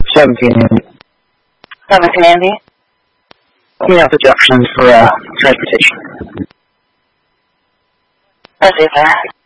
17 Andy. 17 Andy? Yeah, projections for transportation. Let's see, sir.